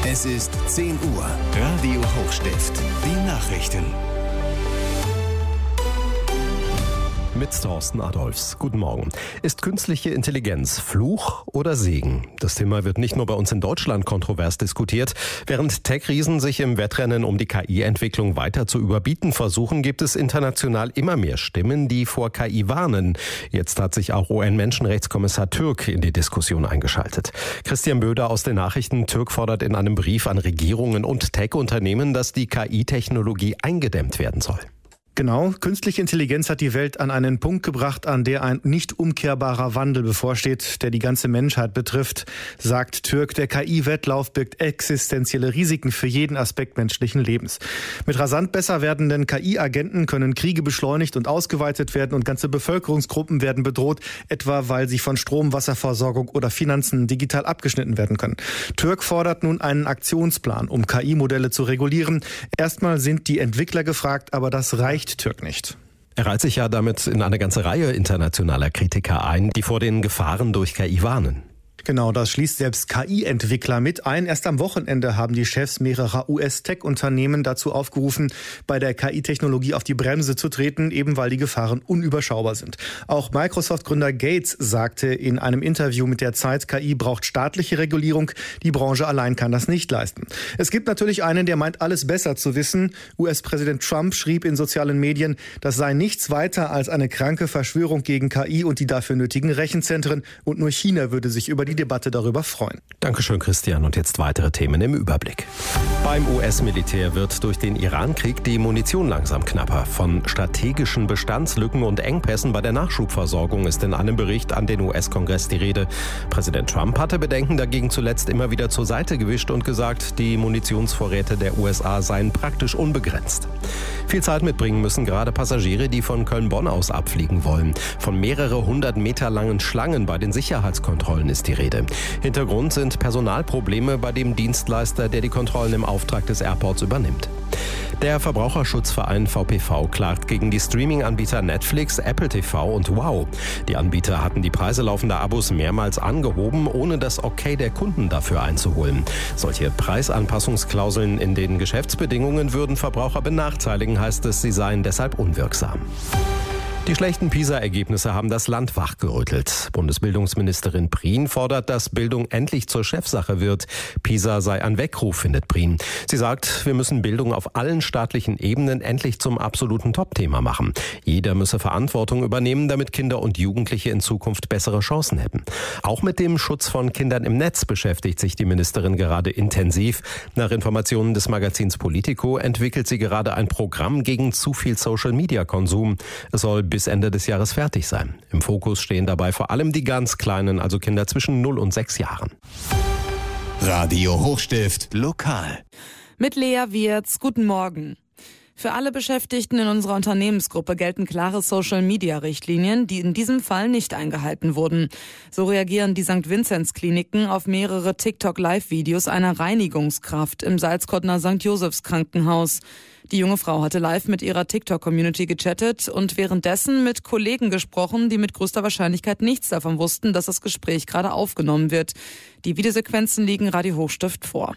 Es ist 10 Uhr. Radio Hochstift. Die Nachrichten. Mit Thorsten Adolfs. Guten Morgen. Ist künstliche Intelligenz Fluch oder Segen? Das Thema wird nicht nur bei uns in Deutschland kontrovers diskutiert. Während Tech-Riesen sich im Wettrennen um die KI-Entwicklung weiter zu überbieten versuchen, gibt es international immer mehr Stimmen, die vor KI warnen. Jetzt hat sich auch UN-Menschenrechtskommissar Türk in die Diskussion eingeschaltet. Christian Böder aus den Nachrichten. Türk fordert in einem Brief an Regierungen und Tech-Unternehmen, dass die KI-Technologie eingedämmt werden soll. Genau, künstliche Intelligenz hat die Welt an einen Punkt gebracht, an der ein nicht umkehrbarer Wandel bevorsteht, der die ganze Menschheit betrifft, sagt Türk. Der KI-Wettlauf birgt existenzielle Risiken für jeden Aspekt menschlichen Lebens. Mit rasant besser werdenden KI-Agenten können Kriege beschleunigt und ausgeweitet werden und ganze Bevölkerungsgruppen werden bedroht, etwa weil sie von Strom, Wasserversorgung oder Finanzen digital abgeschnitten werden können. Türk fordert nun einen Aktionsplan, um KI-Modelle zu regulieren. Erstmal sind die Entwickler gefragt, aber das reicht Türk nicht. Er reiht sich ja damit in eine ganze Reihe internationaler Kritiker ein, die vor den Gefahren durch KI warnen. Genau, das schließt selbst KI-Entwickler mit ein. Erst am Wochenende haben die Chefs mehrerer US-Tech-Unternehmen dazu aufgerufen, bei der KI-Technologie auf die Bremse zu treten, eben weil die Gefahren unüberschaubar sind. Auch Microsoft-Gründer Gates sagte in einem Interview mit der Zeit, KI braucht staatliche Regulierung, die Branche allein kann das nicht leisten. Es gibt natürlich einen, der meint, alles besser zu wissen. US-Präsident Trump schrieb in sozialen Medien, das sei nichts weiter als eine kranke Verschwörung gegen KI und die dafür nötigen Rechenzentren, und nur China würde sich über die Debatte darüber freuen. Dankeschön, Christian. Und jetzt weitere Themen im Überblick. Beim US-Militär wird durch den Iran-Krieg die Munition langsam knapper. Von strategischen Bestandslücken und Engpässen bei der Nachschubversorgung ist in einem Bericht an den US-Kongress die Rede. Präsident Trump hatte Bedenken dagegen zuletzt immer wieder zur Seite gewischt und gesagt, die Munitionsvorräte der USA seien praktisch unbegrenzt. Viel Zeit mitbringen müssen gerade Passagiere, die von Köln-Bonn aus abfliegen wollen. Von mehrere hundert Meter langen Schlangen bei den Sicherheitskontrollen ist die Rede. Hintergrund sind Personalprobleme bei dem Dienstleister, der die Kontrollen im Auftrag des Airports übernimmt. Der Verbraucherschutzverein VPV klagt gegen die Streaming-Anbieter Netflix, Apple TV und Wow. Die Anbieter hatten die Preise laufender Abos mehrmals angehoben, ohne das Okay der Kunden dafür einzuholen. Solche Preisanpassungsklauseln in den Geschäftsbedingungen würden Verbraucher benachteiligen, heißt es, sie seien deshalb unwirksam. Die schlechten PISA-Ergebnisse haben das Land wachgerüttelt. Bundesbildungsministerin Prien fordert, dass Bildung endlich zur Chefsache wird. PISA sei ein Weckruf, findet Prien. Sie sagt, wir müssen Bildung auf allen staatlichen Ebenen endlich zum absoluten Topthema machen. Jeder müsse Verantwortung übernehmen, damit Kinder und Jugendliche in Zukunft bessere Chancen hätten. Auch mit dem Schutz von Kindern im Netz beschäftigt sich die Ministerin gerade intensiv. Nach Informationen des Magazins Politico entwickelt sie gerade ein Programm gegen zu viel Social-Media-Konsum. Es soll bis Ende des Jahres fertig sein. Im Fokus stehen dabei vor allem die ganz Kleinen, also Kinder zwischen 0 und 6 Jahren. Radio Hochstift lokal. Mit Lea Wirz, guten Morgen. Für alle Beschäftigten in unserer Unternehmensgruppe gelten klare Social-Media-Richtlinien, die in diesem Fall nicht eingehalten wurden. So reagieren die St. Vinzenz-Kliniken auf mehrere TikTok-Live-Videos einer Reinigungskraft im Salzkottner St. Josephs Krankenhaus. Die junge Frau hatte live mit ihrer TikTok-Community gechattet und währenddessen mit Kollegen gesprochen, die mit größter Wahrscheinlichkeit nichts davon wussten, dass das Gespräch gerade aufgenommen wird. Die Videosequenzen liegen Radio Hochstift vor.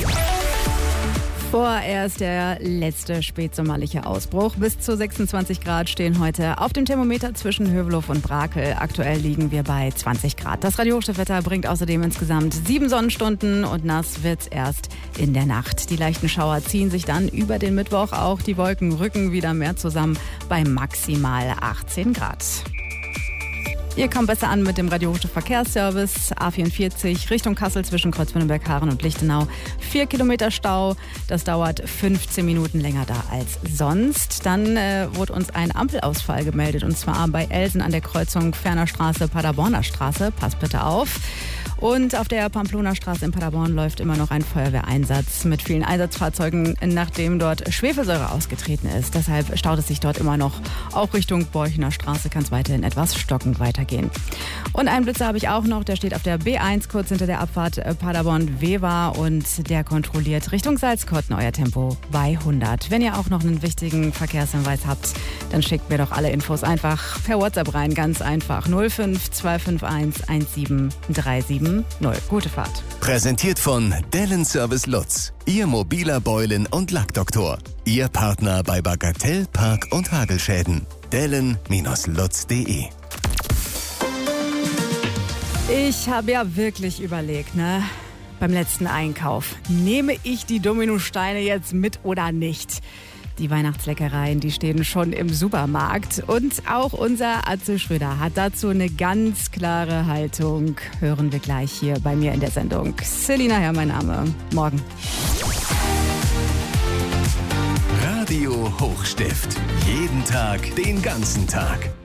Vorerst der letzte spätsommerliche Ausbruch. Bis zu 26 Grad stehen heute auf dem Thermometer zwischen Hövelhof und Brakel. Aktuell liegen wir bei 20 Grad. Das Radio Hochstift-Wetter bringt außerdem insgesamt 7 Sonnenstunden und nass wird's erst in der Nacht. Die leichten Schauer ziehen sich dann über den Mittwoch. Auch die Wolken rücken wieder mehr zusammen bei maximal 18 Grad. Ihr kommt besser an mit dem Radio Hochstift Verkehrsservice A44 Richtung Kassel zwischen Kreuzwindenberg, Haaren und Lichtenau. 4 Kilometer Stau, das dauert 15 Minuten länger da als sonst. Dann wurde uns ein Ampelausfall gemeldet und zwar bei Elsen an der Kreuzung Ferner Straße, Paderborner Straße. Passt bitte auf. Und auf der Pamplona-Straße in Paderborn läuft immer noch ein Feuerwehreinsatz mit vielen Einsatzfahrzeugen, nachdem dort Schwefelsäure ausgetreten ist. Deshalb staut es sich dort immer noch. Auch Richtung Borchener Straße kann es weiterhin etwas stockend weitergehen. Und einen Blitzer habe ich auch noch, der steht auf der B1 kurz hinter der Abfahrt Paderborn-Wewa und der kontrolliert Richtung Salzkotten euer Tempo bei 100. Wenn ihr auch noch einen wichtigen Verkehrshinweis habt, dann schickt mir doch alle Infos einfach per WhatsApp rein, ganz einfach 05 251 1737. 770. Gute Fahrt. Präsentiert von Dellen Service Lutz, Ihr mobiler Beulen- und Lackdoktor. Ihr Partner bei Bagatell, Park- und Hagelschäden. dellen-lutz.de. Ich habe ja wirklich überlegt, beim letzten Einkauf, nehme ich die Dominosteine jetzt mit oder nicht? Die Weihnachtsleckereien, die stehen schon im Supermarkt. Und auch unser Atze Schröder hat dazu eine ganz klare Haltung. Hören wir gleich hier bei mir in der Sendung. Selina Herr, mein Name. Morgen. Radio Hochstift. Jeden Tag, den ganzen Tag.